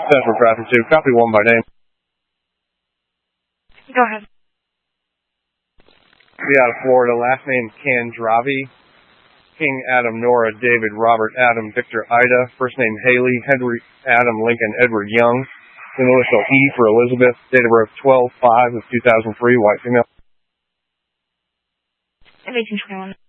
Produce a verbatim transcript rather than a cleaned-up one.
Central traffic two. Copy one by name. Go ahead. Be out of Florida. Last name Candravi. King Adam Nora David Robert Adam Victor Ida. First name Haley Henry Adam Lincoln Edward Young. Initial E for Elizabeth. Date of birth twelve five of two thousand three. White female. eighteen twenty-one.